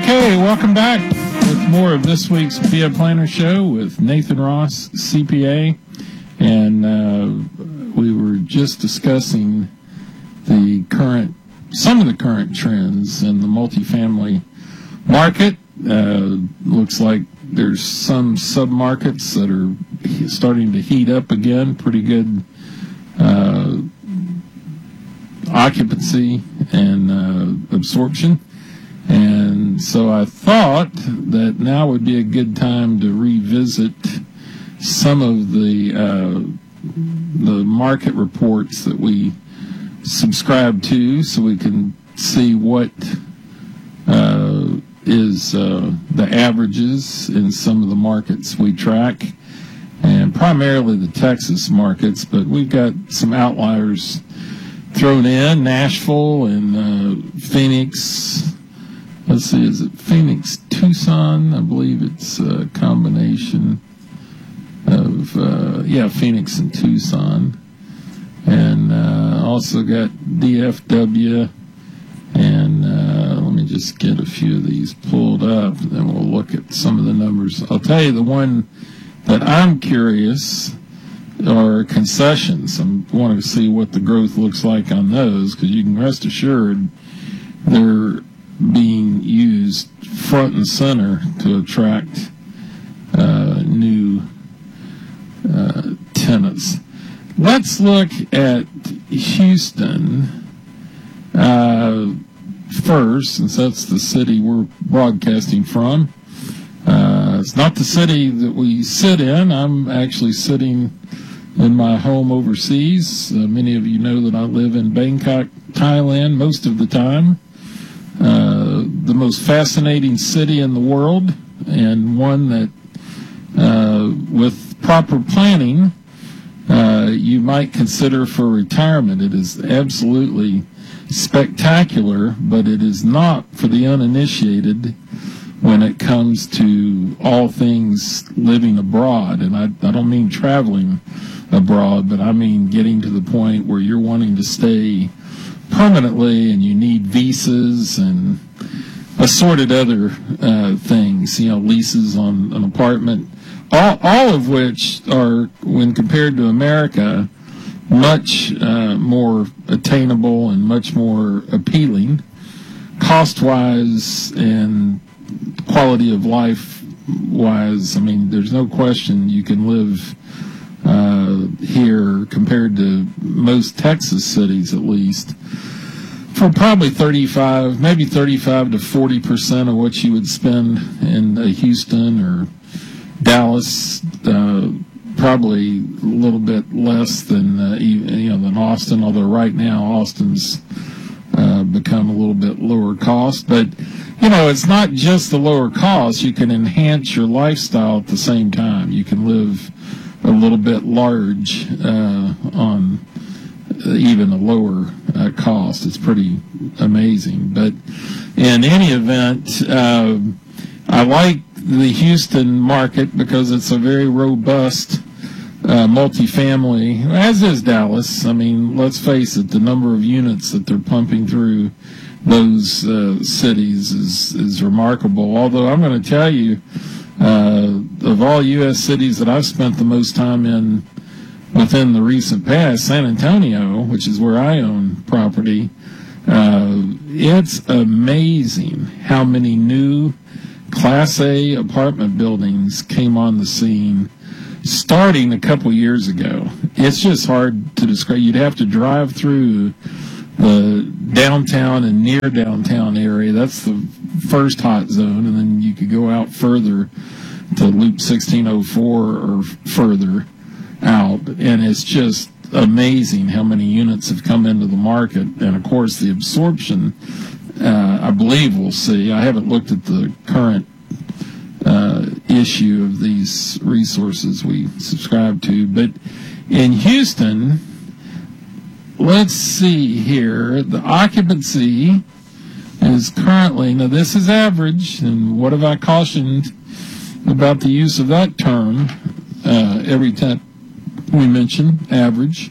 Okay, welcome back with more of this week's PA Planner Show with Nathan Ross, CPA. And we were just discussing some of the current trends in the multifamily market. Looks like there's some sub-markets that are starting to heat up again. Pretty good occupancy and absorption. And so I thought that now would be a good time to revisit some of the market reports that we subscribe to, so we can see what is the averages in some of the markets we track, and primarily the Texas markets, but we've got some outliers thrown in, Nashville and Phoenix. Let's see, is it Phoenix, Tucson? I believe it's a combination of, Phoenix and Tucson. And also got DFW. And let me just get a few of these pulled up, and then we'll look at some of the numbers. I'll tell you the one that I'm curious are concessions. I'm wanting to see what the growth looks like on those, because you can rest assured they're being used front and center to attract new tenants. Let's look at Houston first, since that's the city we're broadcasting from. It's not the city that we sit in. I'm actually sitting in my home overseas. Many of you know that I live in Bangkok, Thailand most of the time. The most fascinating city in the world, and one that, with proper planning, you might consider for retirement. It is absolutely spectacular, but it is not for the uninitiated when it comes to all things living abroad. And I don't mean traveling abroad, but I mean getting to the point where you're wanting to stay permanently and you need visas and assorted other things, leases on an apartment, all of which are, when compared to America, much more attainable and much more appealing, cost-wise and quality of life-wise. I mean, there's no question you can live here compared to most Texas cities, at least, for probably 35 to 40% of what you would spend in Houston or Dallas. Probably a little bit less than than Austin, although right now Austin's become a little bit lower cost. But it's not just the lower cost. You can enhance your lifestyle at the same time. You can live a little bit large on even a lower cost. It's pretty amazing. But in any event, I like the Houston market because it's a very robust multifamily, as is Dallas. I mean, let's face it, the number of units that they're pumping through those cities is remarkable. Although I'm going to tell you, of all U.S. cities that I've spent the most time in within the recent past, San Antonio, which is where I own property, it's amazing how many new Class A apartment buildings came on the scene starting a couple years ago. It's just hard to describe. You'd have to drive through the downtown and near downtown area. That's the first hot zone, and then you could go out further to Loop 1604 or further out, and it's just amazing how many units have come into the market. And of course the absorption, I believe we'll see. I haven't looked at the current issue of these resources we subscribe to, but in Houston, let's see here, the occupancy is currently, now this is average, and what have I cautioned about the use of that term every time we mention average?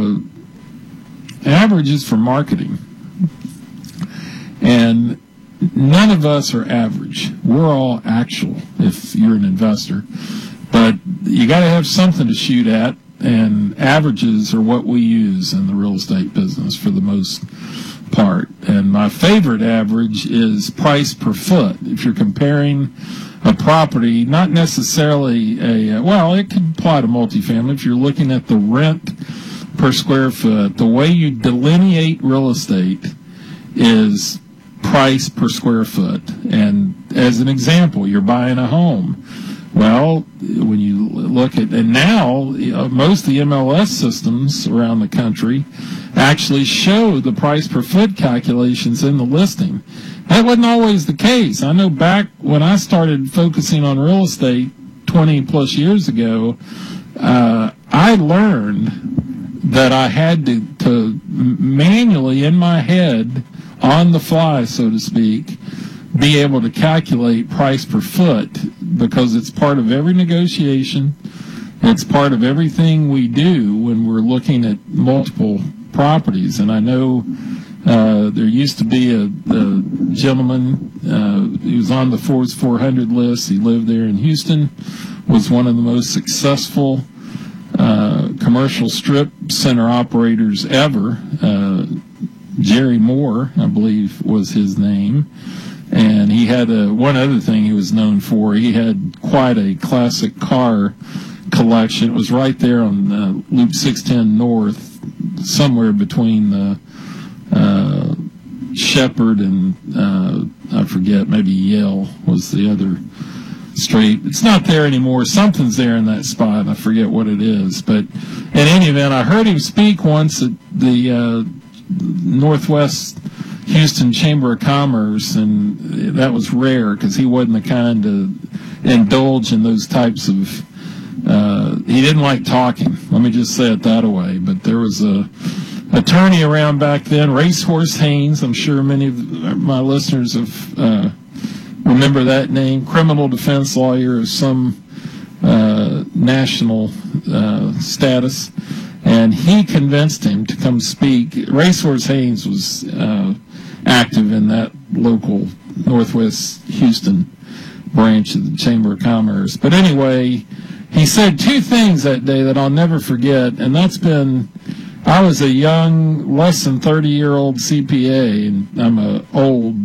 Average is for marketing. And none of us are average. We're all actual if you're an investor. But you got to have something to shoot at, and averages are what we use in the real estate business for the most part. And my favorite average is price per foot. If you're comparing a property, not necessarily it could apply to multifamily. If you're looking at the rent per square foot, the way you delineate real estate is price per square foot. And as an example, you're buying a home. Well, when you look at, and now most of the MLS systems around the country actually show the price per foot calculations in the listing. That wasn't always the case. I know back when I started focusing on real estate 20 plus years ago, I learned that I had to manually in my head, on the fly, so to speak, be able to calculate price per foot, because it's part of every negotiation. It's part of everything we do when we're looking at multiple properties. And I know there used to be a gentleman, he was on the Forbes 400 list. He lived there in Houston, was one of the most successful commercial strip center operators ever. Jerry Moore, I believe, was his name. And he had one other thing he was known for. He had quite a classic car collection. It was right there on Loop 610 North, somewhere between Shepherd and I forget, maybe Yale was the other street. It's not there anymore. Something's there in that spot. I forget what it is. But in any event, I heard him speak once at the Northwest Houston Chamber of Commerce, and that was rare because he wasn't the kind to indulge in those types of he didn't like talking, let me just say it that way. But there was a attorney around back then, Racehorse Haynes. I'm sure many of my listeners have remember that name, criminal defense lawyer of some national status. And he convinced him to come speak. Racehorse Haynes was active in that local Northwest Houston branch of the Chamber of Commerce. But anyway, he said two things that day that I'll never forget, and that's been, I was a young, less than 30-year-old CPA, and I'm an old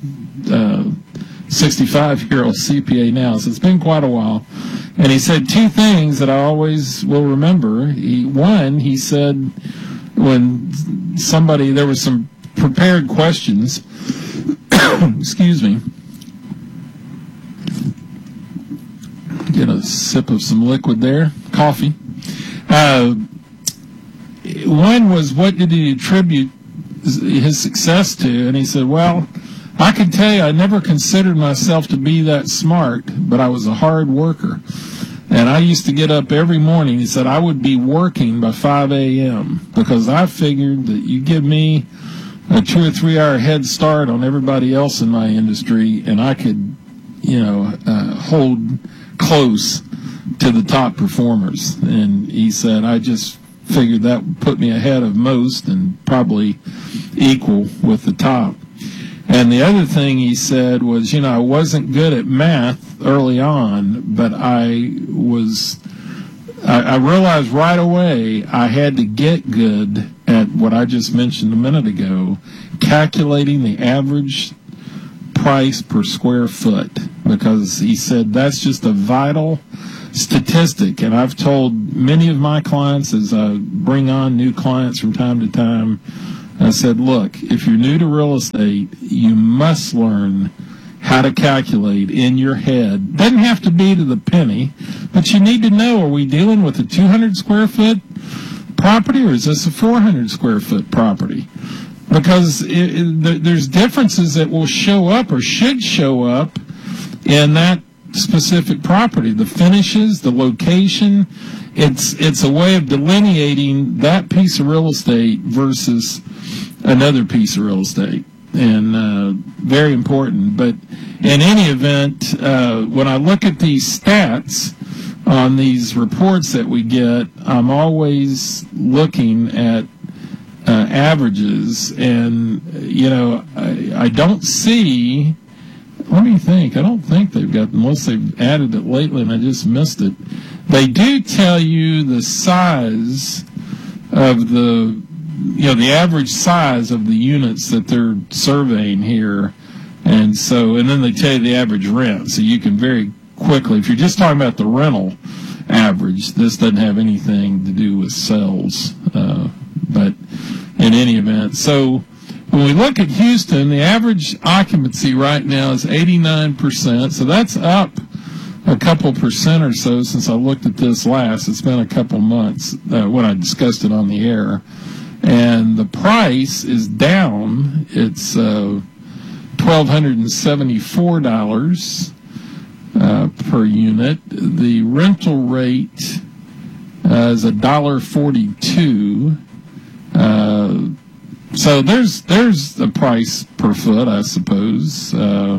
65-year-old CPA now, so it's been quite a while. And he said two things that I always will remember. He said when there was some prepared questions, excuse me, get a sip of some liquid there, coffee. One was, what did he attribute his success to? And he said, well, I can tell you I never considered myself to be that smart, but I was a hard worker. And I used to get up every morning. He said I would be working by 5 a.m. because I figured that you give me a 2 or 3 hour head start on everybody else in my industry, and I could, hold close to the top performers. And he said I just figured that would put me ahead of most and probably equal with the top. And the other thing he said was, I wasn't good at math early on, but I realized right away I had to get good at what I just mentioned a minute ago, calculating the average price per square foot, because he said that's just a vital statistic. And I've told many of my clients as I bring on new clients from time to time, I said, look, if you're new to real estate, you must learn how to calculate in your head. Doesn't have to be to the penny, but you need to know, are we dealing with a 200 square foot property or is this a 400 square foot property? Because there's differences that will show up or should show up in that specific property. The finishes, the location, it's a way of delineating that piece of real estate versus another piece of real estate, and very important. But in any event, when I look at these stats on these reports that we get, I'm always looking at averages, and I don't see let me think. I don't think they've got, unless they've added it lately and I just missed it. They do tell you the size of the average size of the units that they're surveying here. And then they tell you the average rent. So you can very quickly, if you're just talking about the rental average, this doesn't have anything to do with sales. But in any event, so when we look at Houston, the average occupancy right now is 89%. So that's up a couple percent or so since I looked at this last. It's been a couple months when I discussed it on the air. And the price is down. It's $1,274 per unit. The rental rate is $1.42. So there's a price per foot, I suppose.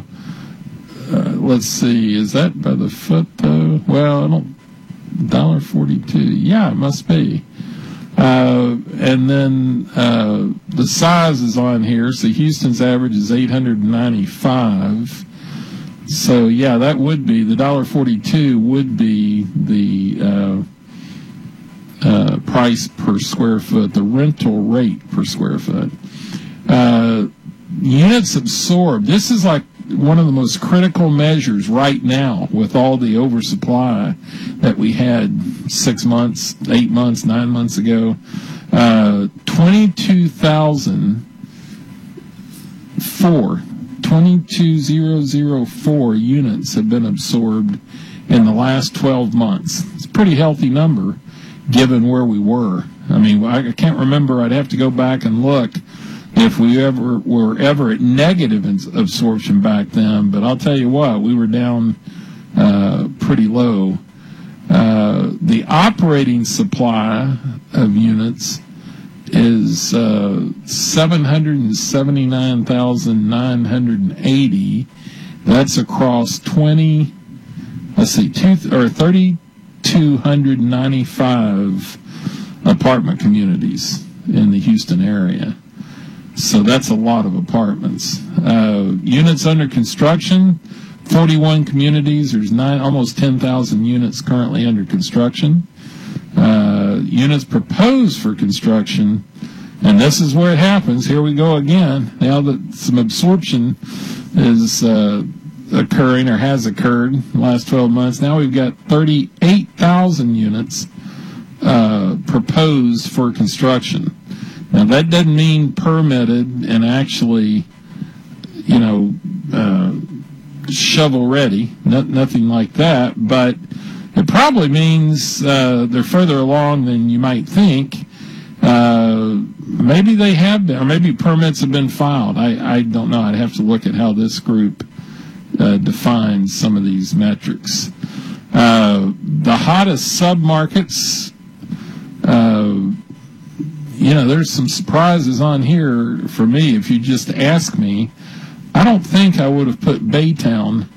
Let's see, is that by the foot though? Well, I don't. $1.42. Yeah, it must be. And then the size is on here. So Houston's average is 895. So yeah, that would be the $1.42 would be the price per square foot, the rental rate per square foot. Units absorbed. This is like one of the most critical measures right now with all the oversupply that we had 6 months, 8 months, 9 months ago. 22,004 units have been absorbed in the last 12 months. It's a pretty healthy number given where we were. I mean, I can't remember. I'd have to go back and look if we were ever at negative absorption back then. But I'll tell you what, we were down pretty low. The operating supply of units is 779,980. That's across 3,295 apartment communities in the Houston area. So that's a lot of apartments. Units under construction, 41 communities. There's almost 10,000 units currently under construction. Units proposed for construction, and this is where it happens. Here we go again. Now that some absorption is occurring or has occurred in the last 12 months, now we've got 38,000 units proposed for construction. Now, that doesn't mean permitted and actually, shovel ready, nothing like that, but it probably means they're further along than you might think. Maybe they have been, or maybe permits have been filed. I don't know. I'd have to look at how this group defines some of these metrics. The hottest submarkets, there's some surprises on here for me. If you just ask me, I don't think I would have put Baytown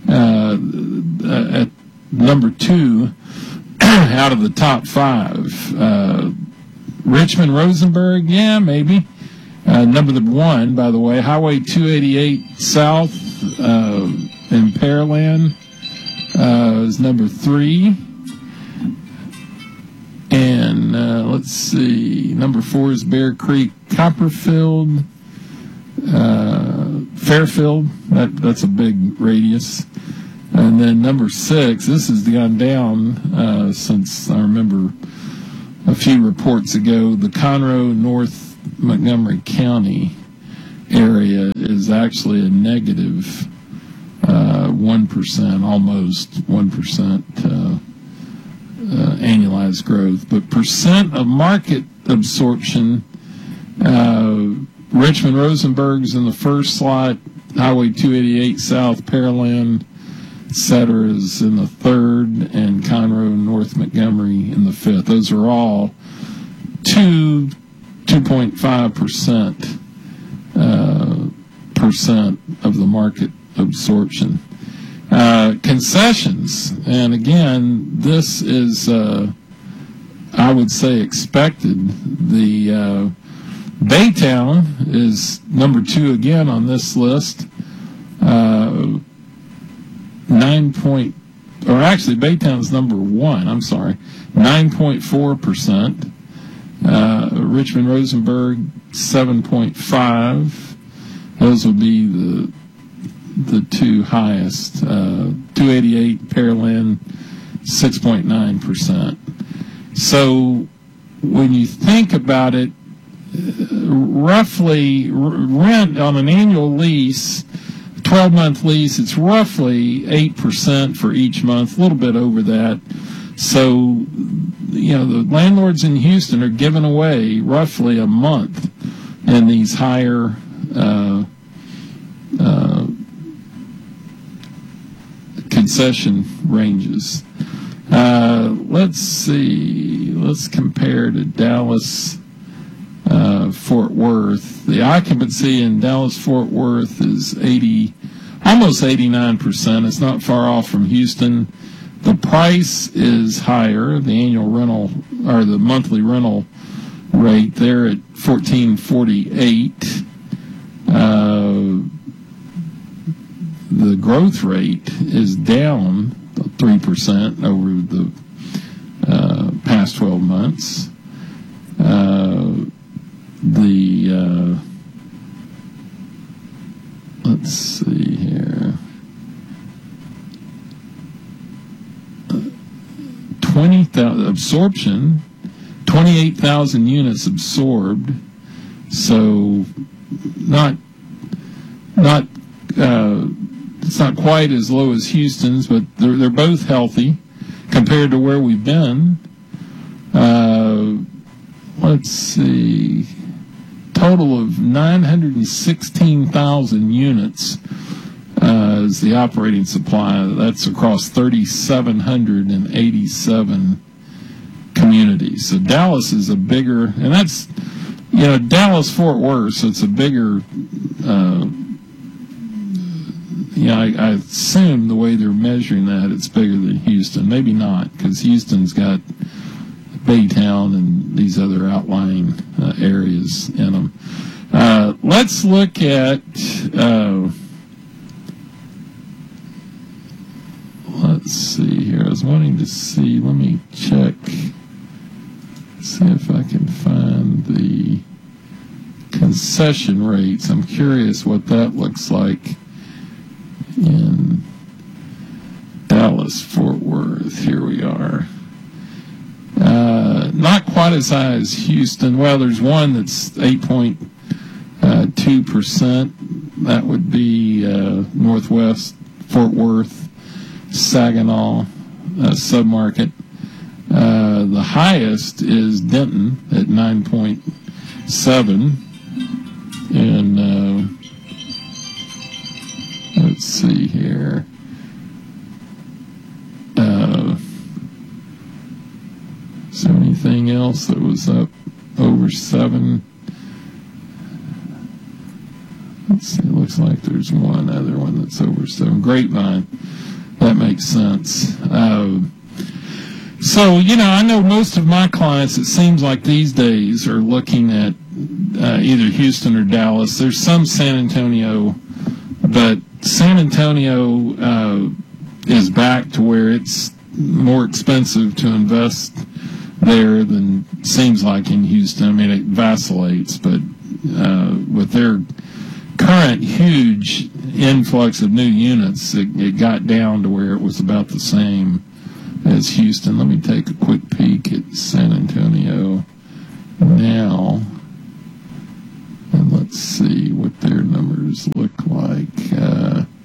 at number 2 out of the top 5. Richmond, Rosenberg, yeah, maybe. Number 1, by the way, Highway 288 South in Pearland is number 3. And let's see, number 4 is Bear Creek, Copperfield, Fairfield. That's a big radius. And then number 6, this has gone down since I remember a few reports ago. The Conroe, North Montgomery County area is actually a negative 1%, almost 1%. Annualized growth, but percent of market absorption, Richmond Rosenberg's in the first slot, Highway 288 South, Pearland, etc. is in the 3rd, and Conroe, North Montgomery in the 5th. Those are all 2.5% of the market absorption. Concessions, and again, this is, I would say, expected. The Baytown is number 2 again on this list. Baytown's number 1. I'm sorry, 9.4%. Richmond Rosenberg 7.5. Those would be the two highest. 288 Pearland 6.9%. So when you think about it, roughly rent on an annual lease, 12-month lease, it's roughly 8% for each month, a little bit over that. So, the landlords in Houston are giving away roughly a month in these higher concession ranges. Let's see. Let's compare to Dallas, Fort Worth. The occupancy in Dallas, Fort Worth is almost 89%. It's not far off from Houston. The price is higher. The annual rental or the monthly rental rate there at $1,448. The growth rate is down 3% over the past 12 months. Let's see here. 20,000 absorption, 28,000 units absorbed. So it's not quite as low as Houston's, but they're both healthy compared to where we've been. Let's see. Total of 916,000 units is the operating supply. That's across 3,787 communities. So Dallas is a bigger, and that's, Dallas, Fort Worth, so it's a bigger, I assume the way they're measuring that, it's bigger than Houston. Maybe not, because Houston's got Baytown and these other outlying areas in them. Let's look at, let's see here. I was wanting to see, let me check, see if I can find the concession rates. I'm curious what that looks like in Dallas, Fort Worth. Here we are. Not quite as high as Houston. Well, there's one that's 8.2%. That would be Northwest Fort Worth, Saginaw submarket. The highest is Denton at 9.7. And let's see here. Is there anything else that was up over 7? Let's see, it looks like there's one other one that's over 7. Grapevine. That makes sense. So, I know most of my clients, it seems like these days, are looking at either Houston or Dallas. There's some San Antonio, but San Antonio is back to where it's more expensive to invest there than seems like in Houston. I mean, it vacillates, but with their current huge influx of new units, it got down to where it was about the same as Houston. Let me take a quick peek at San Antonio now, and let's see what their numbers look like.